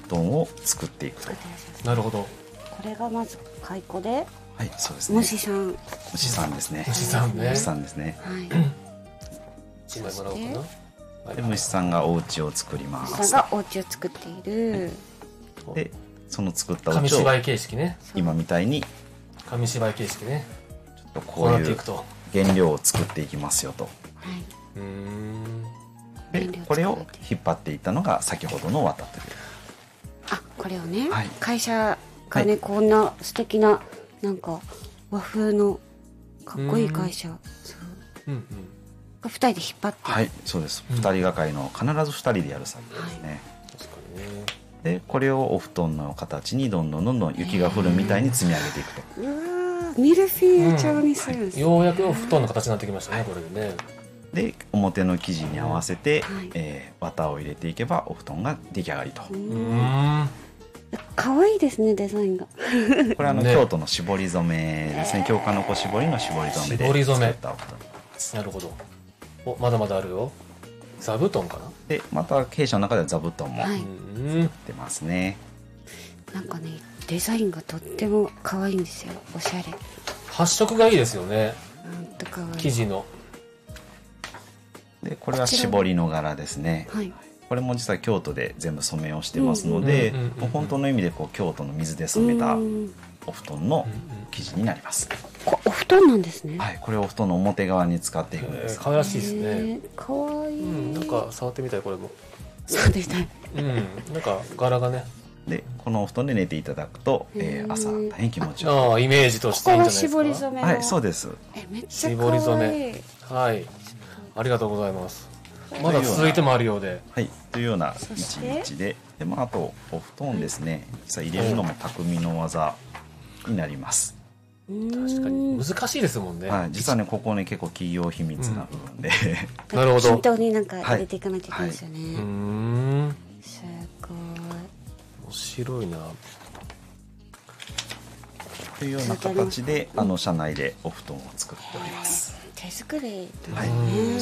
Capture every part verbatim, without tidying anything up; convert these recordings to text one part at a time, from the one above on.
団を作っていくと。 なるほど。 これがまず蚕で、 はい、そうですね。 虫さん。 虫さんですね。 虫さんね。 虫さんですね。 はい。 一枚もらおうかな。 で、虫さんがお家を作ります。 虫さんがお家を作っている。 はい、で、その作ったお家を紙芝居形式ね。 今みたいに紙芝居形式ね。 ちょっとこういう原料を作っていきますよと。はい。 うーん。 で、これを引っ張っていったのが先ほどの綿という。 あ、これをね、 はい、 会社がね、はい、こんな素敵ななんか和風のかっこいい会社、そう、うんうん、がふたりで引っ張って、 はい、そうです。ふたりがかりの必ずふたりでやる作業ですね。はい、確かにね。で、これをお布団の形にどんどんどんどん雪が降るみたいに積み上げていくと。 うわー、ミルフィーユ調にするんですね、 うんはい、ようやくお布団の形になってきましたね、はい、これでね。 で、表の生地に合わせて、はい、えー、綿を入れていけばお布団が出来上がりと。うーん、 可愛いですね、デザインが。 これはあの、ね、京都の絞り染めですね。京鹿の子絞りの絞り染めで作ったお布団です。 なるほど。お、まだまだあるよ。座布団かな。 で、また弊社の中では座布団も作ってますね。 はい、なんかね、デザインがとっても可愛いんですよ。おしゃれ。 発色がいいですよね。 なんと可愛い。 生地の。 で、これは絞りの柄ですね。はい。これも実は京都で全部染めをしてますので、もう本当の意味でこう京都の水で染めたお布団の生地になります。 こお布団なんですね。 はい、これをお布団の表側に使っていくんです。 可愛らしいですね。 可愛い、うん。 なんか触ってみたいこれも。 触ってみたい。 うん、なんか柄がね。 で、このお布団で寝ていただくと、えー、朝大変気持ちよい。 ああ、イメージとしていいんじゃないですか。 ここは絞り染めの。 はい、そうです。 え、めっちゃ可愛い。絞り染め。 はい。ありがとうございます。まだ続いてもあるようで。 はい、というような一日で、で、まあ、あとお布団ですね。実は入れるのも匠の技になります。 確かに難しいですもんね。 はい、実はね、ここね、結構企業秘密な部分で、 うん、なるほど。均等になんか入れていかなきゃいけないですよね。はいはい、うん。すごい。 面白いな。 というような形で、あの社内でお布団を作っております。 手作り、 はい、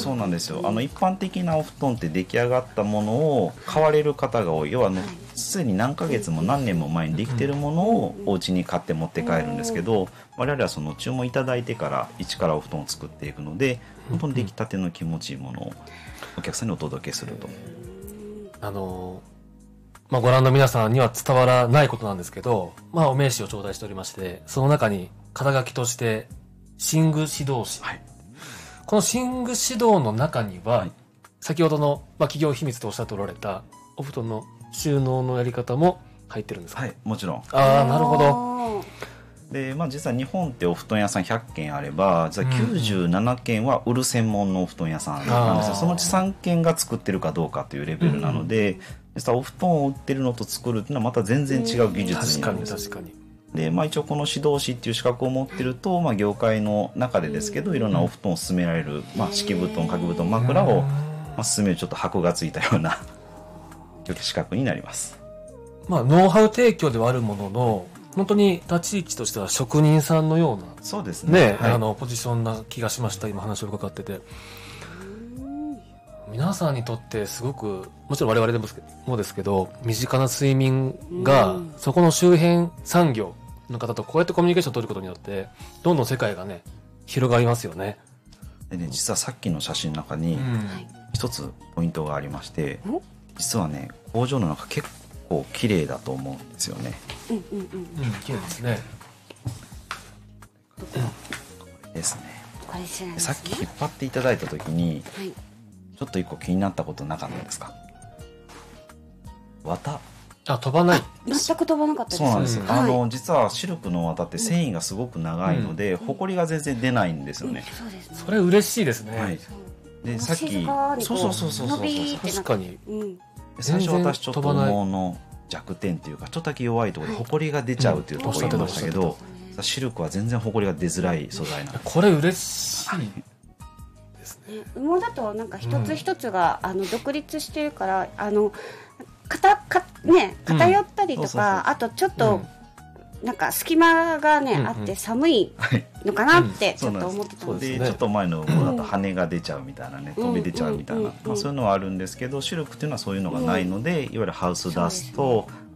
そうなんですよ。あの一般的なお布団って出来上がったものを買われる方が多い。要はあのすでに何ヶ月も何年も前にできてるものをお家に買って持って帰るんですけど、我々はその注文いただいてから一からお布団を作っていくので、本当に出来たての気持ちいいものをお客さんにお届けすると。 あのまあ、ご覧の皆さんには伝わらないことなんですけど、まあ、お名刺を頂戴しておりまして、その中に肩書きとして寝具指導士、はい、この寝具指導の中には、はい、先ほどの、まあ、企業秘密とおっしゃっておられたお布団の収納のやり方も入ってるんですか？ はい、もちろん。 ああ、なるほど。 で、まあ、実は日本ってお布団屋さんひゃっけんあれば、実はきゅうじゅうななけんは売る専門のお布団屋さんなんですよ。そのうちさんけんが作ってるかどうかというレベルなので、うん、実はお布団を売ってるのと作るっていうのはまた全然違う技術になるんです。 確かに確かに。 で、まあ、一応この指導士っていう資格を持ってると、まあ、業界の中でですけどいろんなお布団を勧められる、まあ、敷布団、掛け布団、枕を、まあ、勧めるちょっと箔がついたような資格になります。 まあ、ノウハウ提供ではあるものの本当に立ち位置としては職人さんのような、 そうですね、 ね、はい、あのポジションな気がしました。今話を伺ってて、皆さんにとってすごく、もちろん我々でもですけど、身近な睡眠がそこの周辺産業の方とこうやってコミュニケーションを取ることによってどんどん世界がね広がりますよね。 でね、実はさっきの写真の中に一つポイントがありまして、うん、実はね工場の中結構綺麗だと思うんですよね。 うんうんうん、綺麗ですね。 これですね。 これですね。 さっき引っ張っていただいた時に、はい、ちょっと一個気になったことなかったですか？綿。 あ、飛ばない。 全く飛ばなかったです。 そうなんです。うん、あの、実はシルクの綿って繊維がすごく長いので、うん、ホコリが全然出ないんですよね。 うん、そうですね。 それ嬉しいですね。 はい。で、さっき、そうそうそうそうそう。 確かに。 うん、 最初私ちょっと羽毛の弱点っていうか、ちょっとだけ弱いところでホコリが出ちゃうっていうところを言いましたけど、うん、シルクは全然ホコリが出づらい素材なんです。 これ嬉しい。ですね。 羽毛だとなんか一つ一つが、うん、あの独立してるからあのかたかね偏ったりとか、あとちょっと、うん、なんか隙間がね、うんうん、あって寒いのかなってちょっと思ってたんですけど、 でちょっと前の羽毛だと羽が出ちゃうみたいなね、飛び出ちゃうみたいな、まあ、そういうのはあるんですけど、シルクっていうのはそういうのがないので、いわゆるハウスダスト、